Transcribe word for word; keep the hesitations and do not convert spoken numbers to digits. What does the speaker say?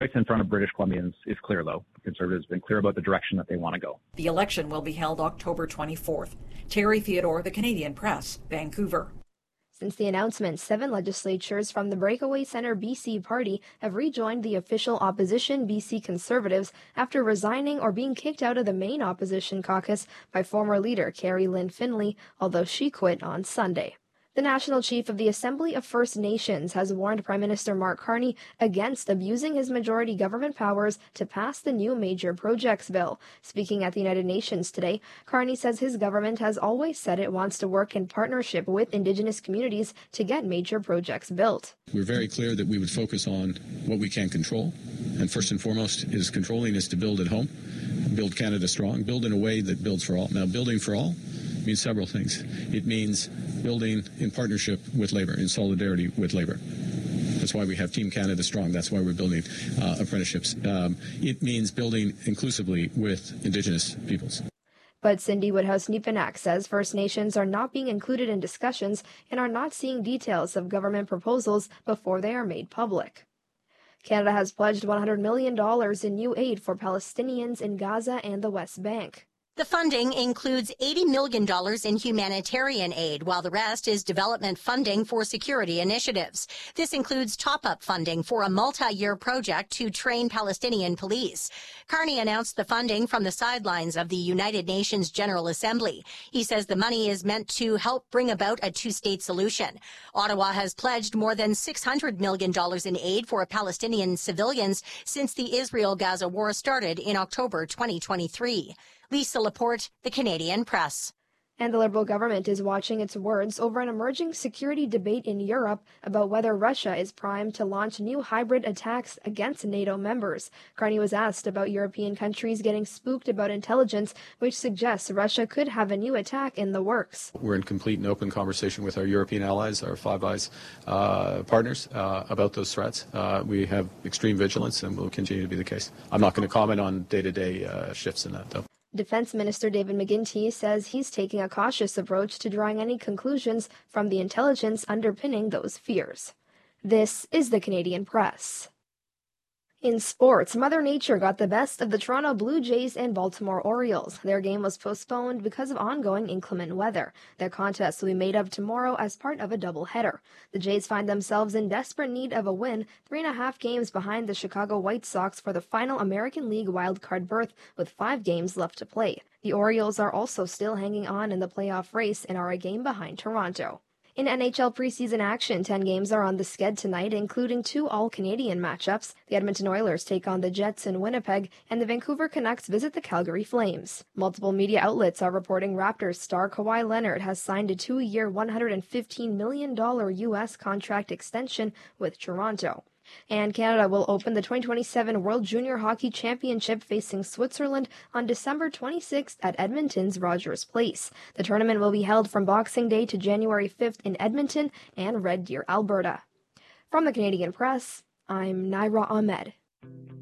in front of British Columbians is clear, though. Conservatives have been clear about the direction that they want to go. The election will be held October twenty-fourth. Terry Theodore, The Canadian Press, Vancouver. Since the announcement, seven legislatures from the Breakaway Centre B C party have rejoined the official opposition B C Conservatives after resigning or being kicked out of the main opposition caucus by former leader Carrie Lynn Finley, although she quit on Sunday. The National Chief of the Assembly of First Nations has warned Prime Minister Mark Carney against abusing his majority government powers to pass the new Major Projects Bill. Speaking at the United Nations today, Carney says his government has always said it wants to work in partnership with Indigenous communities to get major projects built. We're very clear that we would focus on what we can control, and first and foremost is controlling is to build at home, build Canada strong, build in a way that builds for all. Now, building for all means several things. It means building in partnership with Labour, in solidarity with Labour. That's why we have Team Canada Strong. That's why we're building uh, apprenticeships. Um, it means building inclusively with Indigenous peoples. But Cindy Woodhouse-Nepenak says First Nations are not being included in discussions and are not seeing details of government proposals before they are made public. Canada has pledged one hundred million dollars in new aid for Palestinians in Gaza and the West Bank. The funding includes eighty million dollars in humanitarian aid, while the rest is development funding for security initiatives. This includes top-up funding for a multi-year project to train Palestinian police. Carney announced the funding from the sidelines of the United Nations General Assembly. He says the money is meant to help bring about a two-state solution. Ottawa has pledged more than six hundred million dollars in aid for Palestinian civilians since the Israel-Gaza war started in October twenty twenty-three. Lisa Laporte, The Canadian Press. And the Liberal government is watching its words over an emerging security debate in Europe about whether Russia is primed to launch new hybrid attacks against NATO members. Carney was asked about European countries getting spooked about intelligence, which suggests Russia could have a new attack in the works. We're in complete and open conversation with our European allies, our Five Eyes uh, partners, uh, about those threats. Uh, we have extreme vigilance and will continue to be the case. I'm not going to comment on day-to-day uh, shifts in that, though. Defense Minister David McGuinty says he's taking a cautious approach to drawing any conclusions from the intelligence underpinning those fears. This is the Canadian Press. In sports, Mother Nature got the best of the Toronto Blue Jays and Baltimore Orioles. Their game was postponed because of ongoing inclement weather. Their contest will be made up tomorrow as part of a doubleheader. The Jays find themselves in desperate need of a win, three and a half games behind the Chicago White Sox for the final American League wildcard berth, with five games left to play. The Orioles are also still hanging on in the playoff race and are a game behind Toronto. In N H L preseason action, ten games are on the sked tonight, including two All-Canadian matchups. The Edmonton Oilers take on the Jets in Winnipeg, and the Vancouver Canucks visit the Calgary Flames. Multiple media outlets are reporting Raptors star Kawhi Leonard has signed a two-year, one hundred fifteen million dollars U S contract extension with Toronto. And Canada will open the twenty twenty-seven World Junior Hockey Championship facing Switzerland on December twenty-sixth at Edmonton's Rogers Place. The tournament will be held from Boxing Day to January fifth in Edmonton and Red Deer, Alberta. From the Canadian Press, I'm Naira Ahmed.